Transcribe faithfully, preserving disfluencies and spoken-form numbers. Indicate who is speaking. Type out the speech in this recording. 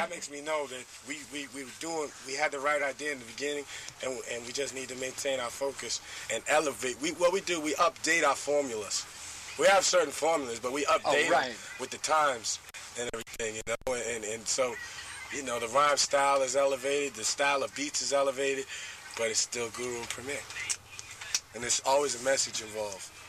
Speaker 1: that makes me know that we, we, we were doing, we had the right idea in the beginning, and and we just need to maintain our focus and elevate. We what we do, we update our formulas. We have certain formulas, but we update
Speaker 2: oh, right.
Speaker 1: them with the times and everything, you know. And, and so, you know, the rhyme style is elevated, the style of beats is elevated, but it's still Guru and Premier. And there's always a message involved.